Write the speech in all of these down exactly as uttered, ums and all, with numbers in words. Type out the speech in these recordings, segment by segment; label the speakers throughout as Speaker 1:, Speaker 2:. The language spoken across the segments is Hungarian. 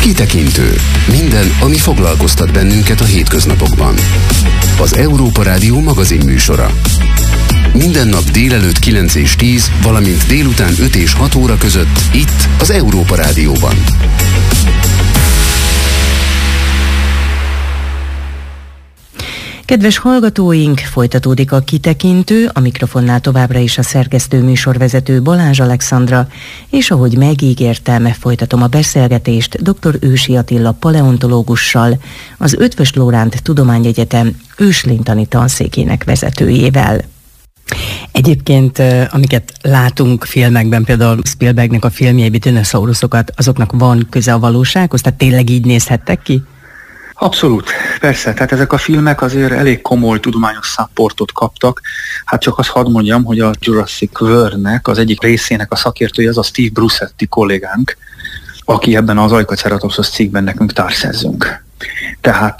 Speaker 1: Kitekintő. Minden, ami foglalkoztat bennünket a hétköznapokban. Az Európa Rádió magazin műsora. Minden nap délelőtt kilenc és tíz, valamint délután öt és hat óra között itt az Európa Rádióban.
Speaker 2: Kedves hallgatóink, folytatódik a Kitekintő, a mikrofonnál továbbra is a szerkesztő műsorvezető Balázs Alexandra, és ahogy megígértem, folytatom a beszélgetést dr. Ősi Attila paleontológussal, az Eötvös Loránd Tudományegyetem őslénytani tanszékének vezetőjével. Egyébként, amiket látunk filmekben, például Spielbergnek a filmjeiben dinoszauruszokat, azoknak van köze a valósághoz? Tehát tényleg így nézhettek ki?
Speaker 3: Abszolút, persze. Tehát ezek a filmek azért elég komoly tudományos supportot kaptak. Hát csak azt hadd mondjam, hogy a Jurassic World-nek az egyik részének a szakértője az a Steve Brucetti kollégánk, aki ebben az Aikaceratops cikkben nekünk társszerzőnk. Tehát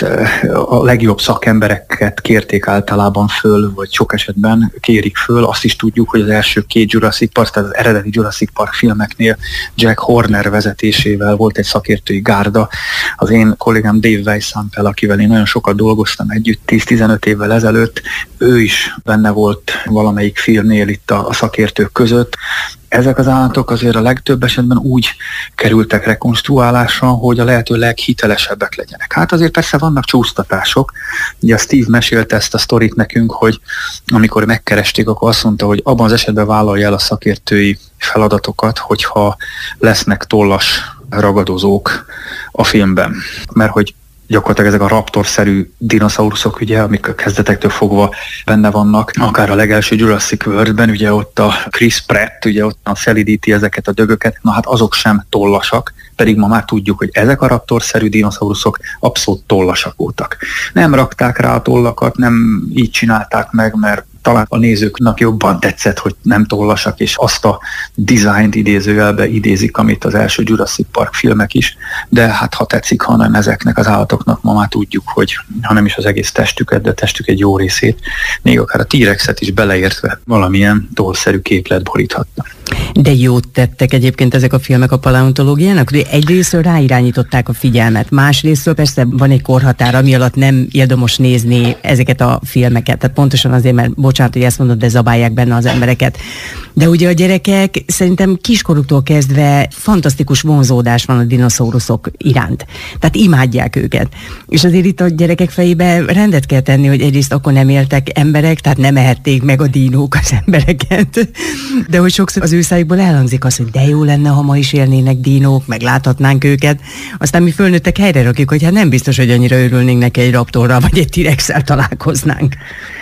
Speaker 3: a legjobb szakembereket kérték általában föl, vagy sok esetben kérik föl. Azt is tudjuk, hogy az első két Jurassic Park, tehát az eredeti Jurassic Park filmeknél Jack Horner vezetésével volt egy szakértői gárda. Az én kollégám Dave Weishampel, akivel én nagyon sokat dolgoztam együtt tíz-tizenöt évvel ezelőtt, ő is benne volt valamelyik filmnél itt a, a szakértők között. Ezek az állatok azért a legtöbb esetben úgy kerültek rekonstruálásra, hogy a lehető leghitelesebbek legyenek. Hát azért persze vannak csúsztatások. Ugye a Steve mesélte ezt a sztorit nekünk, hogy amikor megkeresték, akkor azt mondta, hogy abban az esetben vállalja el a szakértői feladatokat, hogyha lesznek tollas ragadozók a filmben. Mert hogy gyakorlatilag ezek a raptor-szerű dinoszauruszok, ugye, amik a kezdetektől fogva benne vannak, akár a legelső Jurassic World-ben, ugye ott a Chris Pratt, ugye ott szelidíti ezeket a dögöket, na hát azok sem tollasak, pedig ma már tudjuk, hogy ezek a raptor-szerű dinoszauruszok abszolút tollasak voltak. Nem rakták rá a tollakat, nem így csinálták meg, mert talán a nézőknek jobban tetszett, hogy nem tollasak, és azt a dizájnt idézőjelbe idézik, amit az első Jurassic Park filmek is, de hát ha tetszik, hanem ezeknek az állatoknak ma már tudjuk, hogy ha nem is az egész testüket, de testük egy jó részét, még akár a T-rexet is beleértve valamilyen tollszerű képlet boríthatta.
Speaker 2: De jót tettek egyébként ezek a filmek a paleontológiának, hogy egyrésztről ráirányították a figyelmet, másrésztről persze van egy korhatár, ami alatt nem érdemes nézni ezeket a filmeket, tehát pontosan azért, mert bocsánat, hogy ezt mondod, de zabálják benne az embereket. De ugye a gyerekek szerintem kiskoruktól kezdve fantasztikus vonzódás van a dinoszauruszok iránt. Tehát imádják őket. És azért itt a gyerekek fejében rendet kell tenni, hogy egyrészt akkor nem éltek emberek, tehát nem ehették meg a dinók az embereket. De hogy sokszor az ő szájukból elhangzik az, hogy de jó lenne, ha ma is élnének dinók, meg láthatnánk őket. Aztán mi fölnőttek helyre rakjuk, hogy hát nem biztos, hogy annyira örülnénk neki egy raptorral, vagy egy T-rexsel találkoznánk.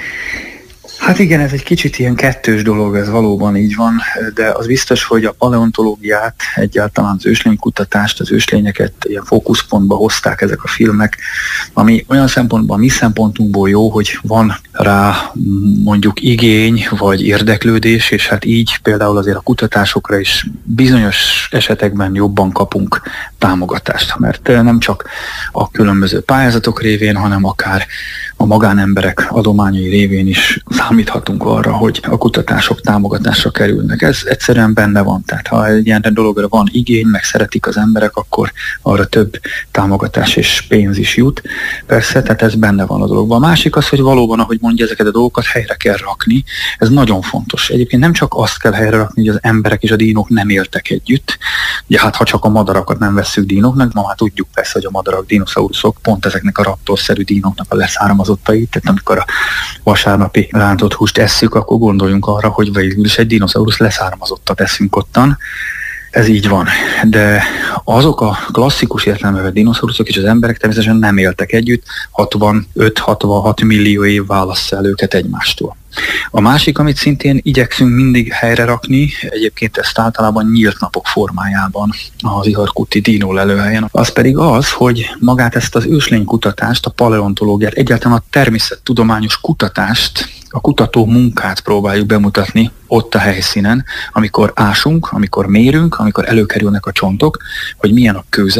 Speaker 3: Hát igen, ez egy kicsit ilyen kettős dolog, ez valóban így van, de az biztos, hogy a paleontológiát, egyáltalán az őslénykutatást, az őslényeket ilyen fókuszpontba hozták ezek a filmek, ami olyan szempontból, a mi szempontunkból jó, hogy van rá mondjuk igény, vagy érdeklődés, és hát így például azért a kutatásokra is bizonyos esetekben jobban kapunk támogatást, mert nem csak a különböző pályázatok révén, hanem akár a magánemberek adományai révén is számíthatunk arra, hogy a kutatások támogatásra kerülnek. Ez egyszerűen benne van. Tehát ha egy ilyen dologra van igény, meg szeretik az emberek, akkor arra több támogatás és pénz is jut. Persze, tehát ez benne van a dologban. A másik az, hogy valóban, ahogy mondja, ezeket a dolgokat helyre kell rakni. Ez nagyon fontos. Egyébként nem csak azt kell helyre rakni, hogy az emberek és a dinók nem éltek együtt. Ugye hát ha csak a madarakat nem vesszük dinóknak, ma már tudjuk persze, hogy a madarak, dinoszauruszok pont ezeknek a raptorszerű dinóknak a leszármazottai. Tehát amikor a vasárnapi rántott húst esszük, akkor gondoljunk arra, hogy végül is egy dinoszaurusz leszármazottat eszünk ottan. Ez így van. De azok a klasszikus értelemben vett dinoszauruszok és az emberek természetesen nem éltek együtt, hatvanöt-hatvanhat millió év válassza el őket egymástól. A másik, amit szintén igyekszünk mindig helyre rakni, egyébként ezt általában nyílt napok formájában az Iharkuti Dino lelőhelyen, az pedig az, hogy magát ezt az őslénykutatást, a paleontológiát, egyáltalán a természettudományos kutatást, a kutató munkát próbáljuk bemutatni ott a helyszínen, amikor ásunk, amikor mérünk, amikor előkerülnek a csontok, hogy milyen a kőzet,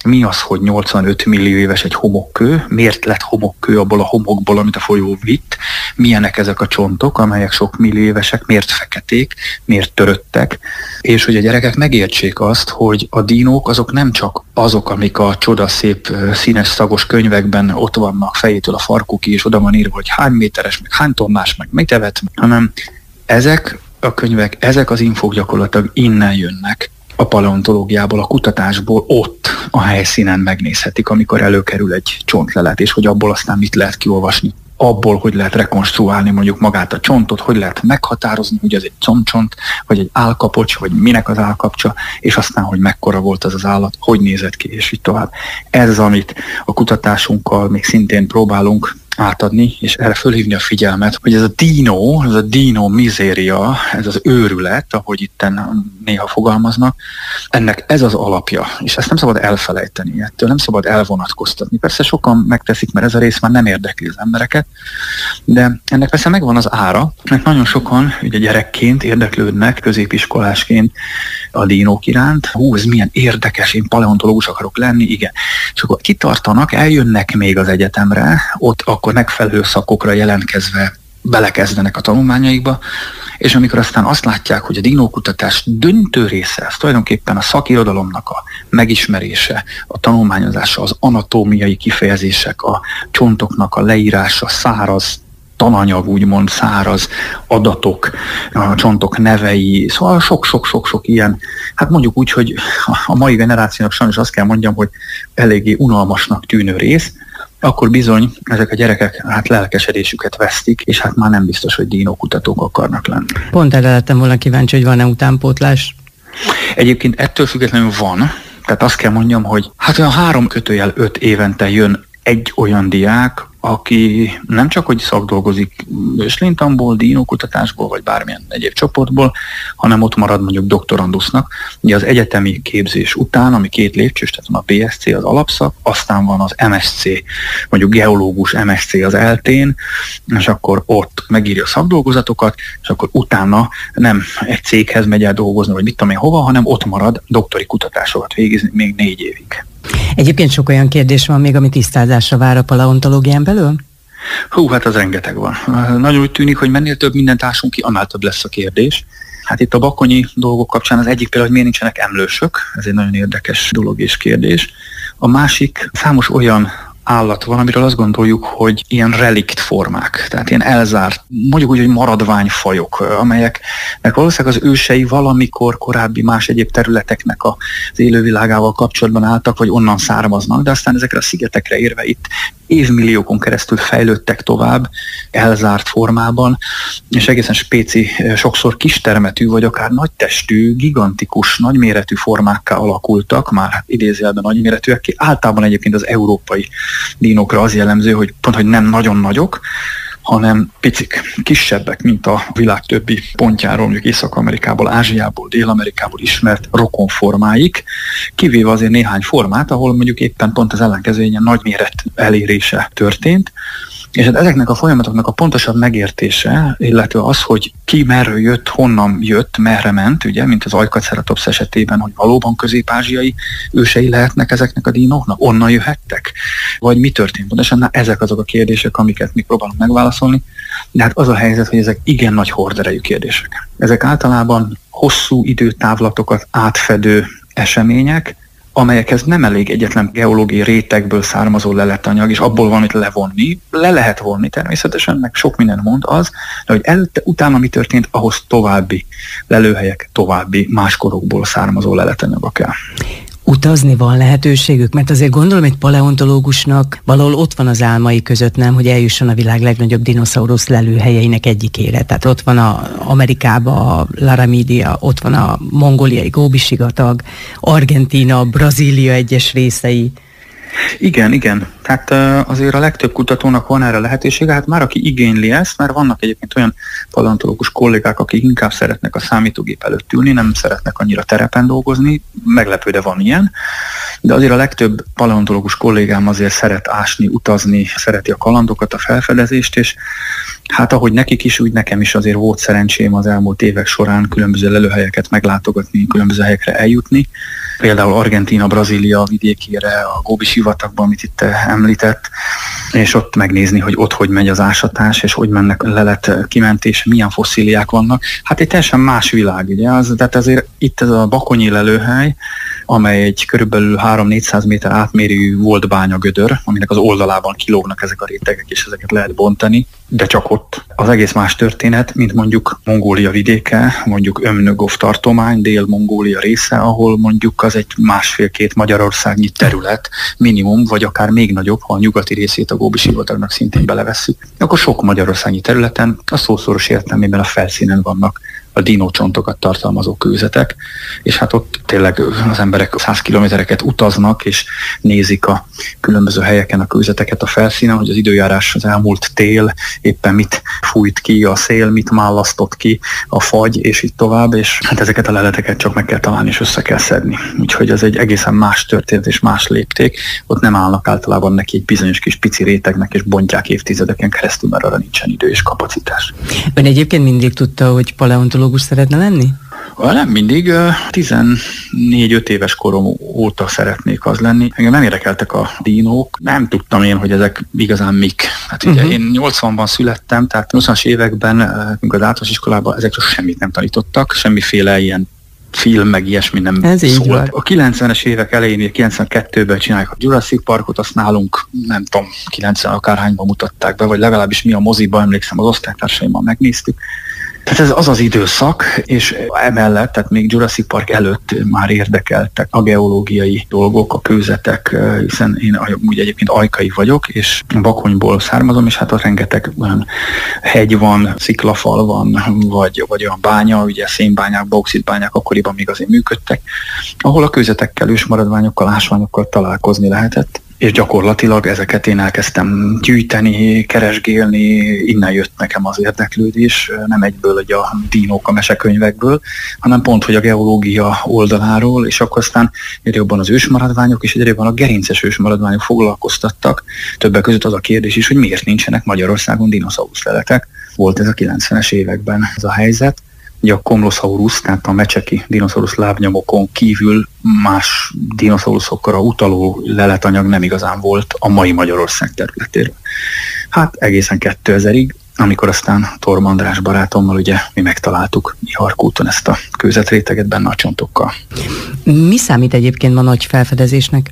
Speaker 3: mi az, hogy nyolcvanöt millió éves egy homokkő, miért lett homokkő abból a homokból, amit a folyó vitt, milyenek ezek a csontok, amelyek sok millió évesek, miért feketék, miért töröttek, és hogy a gyerekek megértsék azt, hogy a dinók azok nem csak azok, amik a csodaszép színes szagos könyvekben ott vannak fejétől a farkukig, és oda van írva, hogy hány méteres, meg hány tonnás, meg mit evett, hanem ezek a könyvek, ezek az infók gyakorlatilag innen jönnek, a paleontológiából, a kutatásból, ott a helyszínen megnézhetik, amikor előkerül egy csontlelet, és hogy abból aztán mit lehet kiolvasni. Abból, hogy lehet rekonstruálni mondjuk magát a csontot, hogy lehet meghatározni, hogy ez egy combcsont, vagy egy állkapocs, vagy minek az állkapcsa, és aztán, hogy mekkora volt az az állat, hogy nézett ki, és így tovább. Ez az, amit a kutatásunkkal még szintén próbálunk átadni, és erre fölhívni a figyelmet, hogy ez a dino, ez a dino mizéria, ez az őrület, ahogy itten néha fogalmaznak, ennek ez az alapja, és ezt nem szabad elfelejteni, ettől nem szabad elvonatkoztatni. Persze sokan megteszik, mert ez a rész már nem érdekli az embereket, de ennek persze megvan az ára, mert nagyon sokan ugye gyerekként érdeklődnek, középiskolásként a dinók iránt. Hú, ez milyen érdekes, én paleontológus akarok lenni, igen. És akkor kitartanak, eljönnek még az egyetemre, ott akkor megfelelő szakokra jelentkezve belekezdenek a tanulmányaikba, és amikor aztán azt látják, hogy a dinókutatás döntő része, ez tulajdonképpen a szakirodalomnak a megismerése, a tanulmányozása, az anatómiai kifejezések, a csontoknak a leírása, száraz tananyag, úgymond száraz adatok, a csontok nevei, szóval sok-sok-sok-sok ilyen, hát mondjuk úgy, hogy a mai generációnak sajnos azt kell mondjam, hogy eléggé unalmasnak tűnő rész, akkor bizony ezek a gyerekek hát lelkesedésüket vesztik, és hát már nem biztos, hogy dinókutatók akarnak lenni.
Speaker 2: Pont erre lettem volna kíváncsi, hogy van-e utánpótlás?
Speaker 3: Egyébként ettől függetlenül van, tehát azt kell mondjam, hogy hát olyan három kötőjel öt évente jön egy olyan diák, aki nem csak, hogy szakdolgozik őslintamból, dinókutatásból, vagy bármilyen egyéb csoportból, hanem ott marad mondjuk doktorandusznak. Ugye az egyetemi képzés után, ami két lépcsős, tehát van a bé es cé az alapszak, aztán van az em es cé, mondjuk geológus em es cé az eltén, és akkor ott megírja a szakdolgozatokat, és akkor utána nem egy céghez megy el dolgozni, vagy mit tudom én hova, hanem ott marad doktori kutatásokat végezni még négy évig.
Speaker 2: Egyébként sok olyan kérdés van még, ami tisztázásra vár a paleontológián belül?
Speaker 3: Hú, hát az rengeteg van. Nagyon úgy tűnik, hogy mennél több mindent ásunk ki, annál több lesz a kérdés. Hát itt a bakonyi dolgok kapcsán az egyik például, hogy miért nincsenek emlősök, ez egy nagyon érdekes dolog és kérdés. A másik, számos olyan állat van, amiről azt gondoljuk, hogy ilyen relikt formák, tehát ilyen elzárt, mondjuk úgy, hogy maradványfajok, amelyeknek valószínűleg az ősei valamikor korábbi más egyéb területeknek az élővilágával kapcsolatban álltak, vagy onnan származnak, de aztán ezekre a szigetekre érve itt évmilliókon keresztül fejlődtek tovább, elzárt formában, és egészen spéci, sokszor kistermetű, vagy akár nagytestű, gigantikus, nagyméretű formákká alakultak, már idézőjelben nagyméretűek, ki általában egyébként az európai dinókra az jellemző, hogy pont, hogy nem nagyon nagyok, hanem picik, kisebbek, mint a világ többi pontjáról, mondjuk Észak-Amerikából, Ázsiából, Dél-Amerikából ismert rokonformáik, kivéve azért néhány formát, ahol mondjuk éppen pont az ellenkező ilyen nagyméret elérése történt. És hát ezeknek a folyamatoknak a pontosabb megértése, illetve az, hogy ki merről jött, honnan jött, merre ment, ugye, mint az Ajkaceratops esetében, hogy valóban közép-ázsiai ősei lehetnek ezeknek a dinóknak, onnan jöhettek, vagy mi történt pontosan? Na, ezek azok a kérdések, amiket mi próbálunk megválaszolni, de hát az a helyzet, hogy ezek igen nagy horderejű kérdések. Ezek általában hosszú időtávlatokat átfedő események, amelyekhez nem elég egyetlen geológiai rétegből származó leletanyag, és abból valamit levonni. Le lehet vonni természetesen, meg sok minden mond az, de hogy előtte, utána mi történt, ahhoz további lelőhelyek, további más korokból származó leletanyagok kell.
Speaker 2: Utazni van lehetőségük? Mert azért gondolom, egy paleontológusnak valahol ott van az álmai között, nem, hogy eljusson a világ legnagyobb dinoszaurusz lelőhelyeinek egyikére. Tehát ott van a Amerikában a Laramidia, ott van a mongóliai Góbi-sivatag, Argentína, Brazília egyes részei.
Speaker 3: Igen, igen. Tehát azért a legtöbb kutatónak van erre lehetősége, hát már aki igényli ezt, mert vannak egyébként olyan paleontológus kollégák, akik inkább szeretnek a számítógép előtt ülni, nem szeretnek annyira terepen dolgozni, meglepő, de van ilyen, de azért a legtöbb paleontológus kollégám azért szeret ásni, utazni, szereti a kalandokat, a felfedezést, és hát ahogy nekik is, úgy nekem is azért volt szerencsém az elmúlt évek során különböző lelőhelyeket meglátogatni, különböző helyekre eljutni, például Argentína, Brazília vidékére, a Góbi-sivatagban, amit itt említett, és ott megnézni, hogy ott hogy megy az ásatás, és hogy mennek lelet kimentés, milyen fosszíliák vannak. Hát egy teljesen más világ, ugye? Az, tehát azért itt ez a bakonyi lelőhely, amely egy körülbelül három-négyszáz méter átmérőjű volt bányagödör, aminek az oldalában kilógnak ezek a rétegek, és ezeket lehet bontani, de csak ott. Az egész más történet, mint mondjuk Mongólia vidéke, mondjuk Ömnögov tartomány, Dél-Mongólia része, ahol mondjuk az egy másfél-két Magyarországnyi terület minimum, vagy akár még nagyobb, ha a nyugati részét a Góbi-sivatagnak szintén belevesszük, akkor sok magyarországnyi területen a szószoros értelmében a felszínen vannak a dinócsontokat tartalmazó kőzetek, és hát ott tényleg az emberek száz kilométereket utaznak, és nézik a különböző helyeken a kőzeteket a felszínen, hogy az időjárás, az elmúlt tél éppen mit fújt ki a szél, mit mállasztott ki a fagy, és így tovább, és hát ezeket a leleteket csak meg kell találni, és össze kell szedni. Úgyhogy ez egy egészen más történet és más lépték. Ott nem állnak általában neki egy bizonyos kis pici rétegnek, és bontják évtizedeken keresztül, mert arra nincsen idő és kapacitás.
Speaker 2: Ön egyébként mindig tudta, hogy paleontológus szeretne lenni?
Speaker 3: Nem mindig, tizennégy-öt éves korom óta szeretnék az lenni. Engem nem érdekeltek a dinók, nem tudtam én, hogy ezek igazán mik. Hát ugye uh-huh. én nyolcvanban születtem, tehát nyolcvanas években, amikor az általános iskolában ezekről semmit nem tanítottak, semmiféle ilyen film, meg ilyesmi nem
Speaker 2: ez
Speaker 3: szólt. A kilencvenes évek elején, kilencvenkettőben csinálják a Jurassic Parkot, azt nálunk, nem tudom, kilencven akárhányban mutatták be, vagy legalábbis mi a moziban, emlékszem, az osztálytársaimmal megnéztük. Tehát ez az az időszak, és emellett, tehát még Jurassic Park előtt már érdekeltek a geológiai dolgok, a kőzetek, hiszen én úgy egyébként ajkai vagyok, és Bakonyból származom, és hát ott rengeteg olyan hegy van, sziklafal van, vagy, vagy olyan bánya, ugye szénbányák, bauxitbányák akkoriban még azért működtek, ahol a kőzetekkel, ősmaradványokkal, ásványokkal találkozni lehetett. És gyakorlatilag ezeket én elkezdtem gyűjteni, keresgélni, innen jött nekem az érdeklődés, nem egyből hogy a dinók a mesekönyvekből, hanem pont, hogy a geológia oldaláról, és akkor aztán egyre jobban az ősmaradványok, és egyre jobban a gerinces ősmaradványok foglalkoztattak. Többek között az a kérdés is, hogy miért nincsenek Magyarországon dinoszaurusz leletek. Volt ez a kilencvenes években ez a helyzet. Ugye a Komlosaurus, tehát a mecseki dinoszaurusz lábnyomokon kívül más dinoszauruszokra utaló leletanyag nem igazán volt a mai Magyarország területéről. Hát egészen kétezerig, amikor aztán Torm András barátommal ugye mi megtaláltuk Iharkúton ezt a kőzetréteget benne a csontokkal.
Speaker 2: Mi számít egyébként ma nagy felfedezésnek?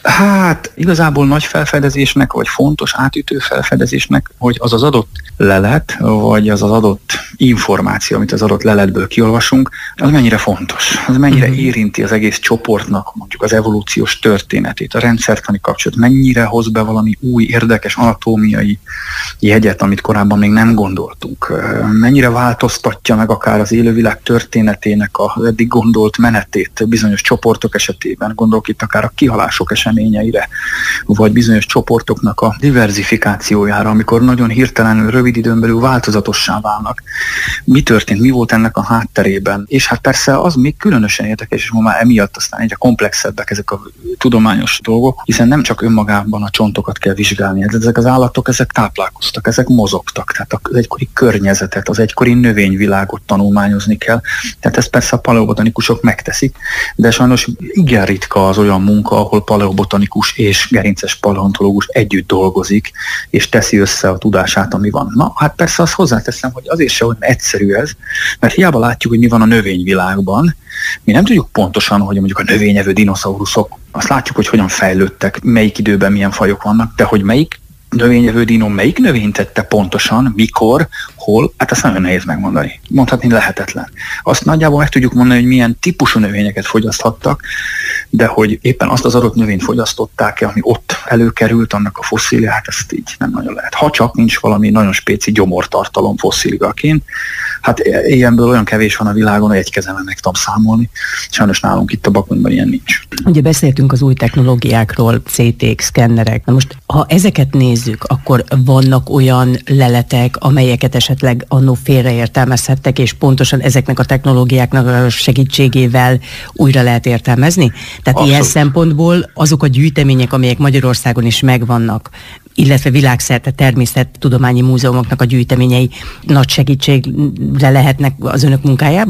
Speaker 3: Hát igazából nagy felfedezésnek, vagy fontos átütő felfedezésnek, hogy az az adott lelet, vagy az az adott információ, amit az adott leletből kiolvasunk, az mennyire fontos, az mennyire érinti az egész csoportnak, mondjuk az evolúciós történetét, a rendszertani kapcsolat, mennyire hoz be valami új, érdekes anatómiai jegyet, amit korábban még nem gondoltunk, mennyire változtatja meg akár az élővilág történetének az eddig gondolt menetét bizonyos csoportok esetében, gondolok itt akár a kihalások eseményeire, vagy bizonyos csoportoknak a diverzifikációjára, amikor nagyon hirtelenül, rövid időn belül változatossá válnak. Mi történt, mi volt ennek a hátterében? És hát persze az még különösen érdekes, és ma már emiatt aztán egyre komplexebbek ezek a tudományos dolgok, hiszen nem csak önmagában a csontokat kell vizsgálni, ezek az állatok, ezek táplálkoztak, ezek mozogtak, tehát az egykori környezetet, az egykori növényvilágot tanulmányozni kell. Tehát ezt persze a paleobotanikusok megteszik, de sajnos igen ritka az olyan munka, ahol paleobotanikus és gerinces paleontológus együtt dolgozik, és teszi össze a tudását, ami van. Na, hát persze azt hozzáteszem, hogy azért se olyan egyszerű ez, mert hiába látjuk, hogy mi van a növényvilágban, mi nem tudjuk pontosan, hogy mondjuk a növényevő dinoszauruszok, azt látjuk, hogy hogyan fejlődtek, melyik időben milyen fajok vannak, de hogy melyik növényevő dinó melyik növényt tette pontosan, mikor, hol, hát ezt nagyon nehéz megmondani. Mondhatni lehetetlen. Azt nagyjából meg tudjuk mondani, hogy milyen típusú növényeket fogyaszthattak, de hogy éppen azt az adott növényt fogyasztották-e, ami ott előkerült, annak a fosszília, hát ezt így nem nagyon lehet. Ha csak nincs valami nagyon spéci gyomortartalom fosszíliaként, hát ilyenből olyan kevés van a világon, hogy egy kezemen meg tudom számolni. Sajnos nálunk itt a Bakonyban ilyen nincs.
Speaker 2: Ugye beszéltünk az új technológiákról, cé té-k, szkennerek. Na most, ha ezeket nézzük, akkor vannak olyan leletek, amelyeket esetleg annó félreértelmezhettek, és pontosan ezeknek a technológiáknak a segítségével újra lehet értelmezni? Tehát Abszolút. Ilyen szempontból azok a gyűjtemények, amelyek Magyarországon is megvannak, illetve világszerte természettudományi múzeumoknak a gyűjteményei nagy segítségre lehetnek az önök munkájában?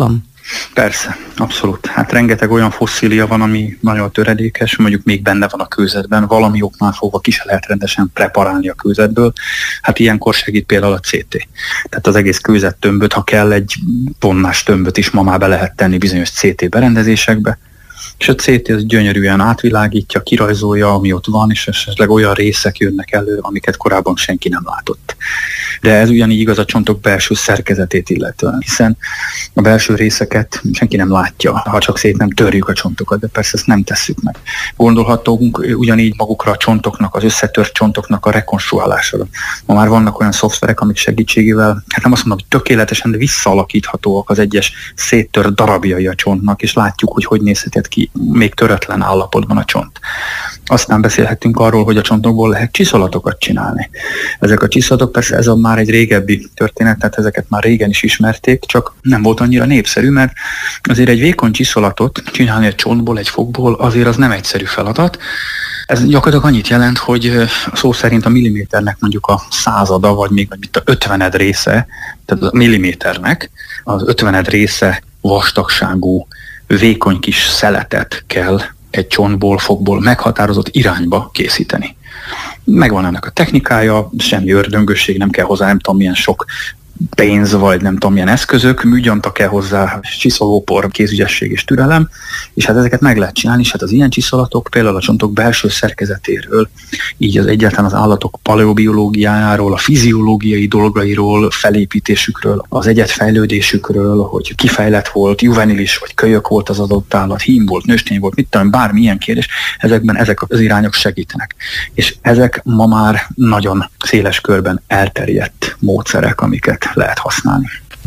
Speaker 3: Persze, abszolút. Hát rengeteg olyan fosszília van, ami nagyon töredékes, mondjuk még benne van a kőzetben, valami oknál fogva ki se lehet rendesen preparálni a kőzetből. Hát ilyenkor segít például a cé té. Tehát az egész kőzettömböt, ha kell, egy tonnás tömböt is ma már be lehet tenni bizonyos cé té berendezésekbe, és a cé té az gyönyörűen átvilágítja, kirajzolja, ami ott van, és esetleg olyan részek jönnek elő, amiket korábban senki nem látott. De ez ugyanígy igaz a csontok belső szerkezetét illetően, hiszen a belső részeket senki nem látja, ha csak szét nem törjük a csontokat, de persze ezt nem tesszük meg. Gondolhatunk ugyanígy magukra a csontoknak, az összetört csontoknak a rekonstruálására. Ma már vannak olyan szoftverek, amik segítségével, hát nem azt mondom, hogy tökéletesen, de visszaalakíthatóak az egyes széttört darabjai a csontnak, és látjuk, hogy hogy nézhetett ki még töretlen állapotban a csont. Aztán beszélhetünk arról, hogy a csontokból lehet csiszolatokat csinálni. Ezek a csiszolatok persze ez a már egy régebbi történet, tehát ezeket már régen is ismerték, csak nem volt annyira népszerű, mert azért egy vékony csiszolatot csinálni egy csontból, egy fogból, azért az nem egyszerű feladat. Ez gyakorlatilag annyit jelent, hogy szó szerint a milliméternek mondjuk a százada, vagy még vagy a ötvened része, tehát a milliméternek az ötvened része vastagságú, vékony kis szeletet kell egy csontból, fogból meghatározott irányba készíteni. Megvan ennek a technikája, semmi ördöngösség, nem kell hozzá, nem tudom milyen sok pénz, vagy nem tudom milyen eszközök, műgyanta kell hozzá, csiszolópor, kézügyesség és türelem, és hát ezeket meg lehet csinálni, és hát az ilyen csiszolatok például a csontok belső szerkezetéről, így az egyáltalán az állatok paleobiológiájáról, a fiziológiai dolgairól, felépítésükről, az egyedfejlődésükről, hogy kifejlett volt, juvenilis vagy kölyök volt az adott állat, hím volt, nőstény volt, mit tudom, bármilyen kérdés, ezekben ezek az irányok segítenek. És ezek ma már nagyon széles körben elterjedt módszerek, amiket lehet használni.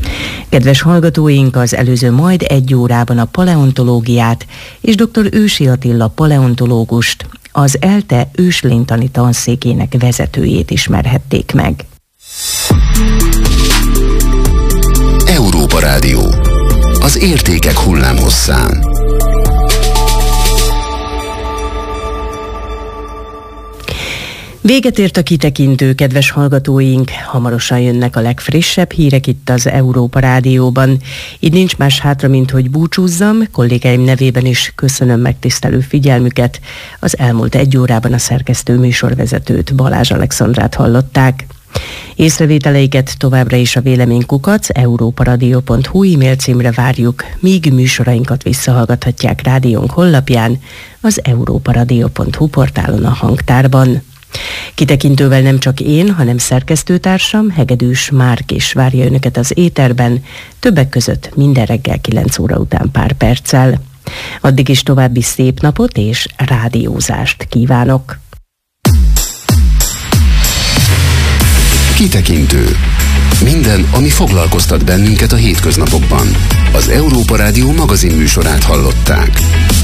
Speaker 2: Kedves hallgatóink, az előző majd egy órában a paleontológiát és dr. Ősi Attila paleontológust, az ELTE őslénytani tanszékének vezetőjét ismerhették meg.
Speaker 1: Európa Rádió. Az értékek hullámhosszán.
Speaker 2: Véget ért a kitekintő, kedves hallgatóink, hamarosan jönnek a legfrissebb hírek itt az Európa Rádióban. Így nincs más hátra, mint hogy búcsúzzam, kollégáim nevében is köszönöm megtisztelő figyelmüket. Az elmúlt egy órában a szerkesztő műsorvezetőt, Balázs Alexandrát hallották. Észrevételeiket továbbra is a véleménykukac európaradio pont hu e-mail címre várjuk, míg műsorainkat visszahallgathatják rádiónk honlapján, az európaradio pont hu portálon a hangtárban. Kitekintővel nem csak én, hanem szerkesztőtársam, Hegedűs Márk is várja önöket az éterben, többek között minden reggel kilenc óra után pár perccel. Addig is további szép napot és rádiózást kívánok!
Speaker 1: Kitekintő. Minden, ami foglalkoztat bennünket a hétköznapokban. Az Európa Rádió magazin műsorát hallották.